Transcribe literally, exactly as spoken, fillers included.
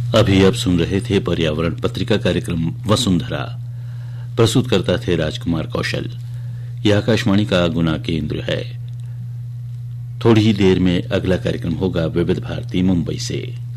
अभी आप सुन रहे थे पर्यावरण पत्रिका कार्यक्रम वसुंधरा। प्रस्तुत करता थे राजकुमार कौशल। यह आकाशवाणी का गुना केंद्र है। थोड़ी ही देर में अगला कार्यक्रम होगा विविध भारती मुंबई से।